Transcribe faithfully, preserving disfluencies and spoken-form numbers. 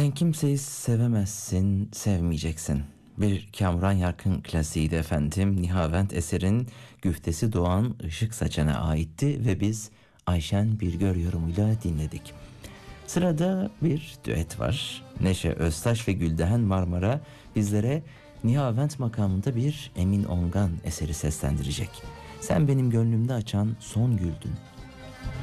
Sen kimseyi sevemezsin, sevmeyeceksin. Bir Kamuran Yarkın klasiğiydi efendim. Nihavent eserin güftesi Doğan Işık Saçan'a aitti ve biz Ayşen Birgör yorumuyla dinledik. Sırada bir düet var. Neşe Öztaş ve Gülden Marmara bizlere Nihavent makamında bir Emin Ongan eseri seslendirecek. Sen benim gönlümde açan son güldün.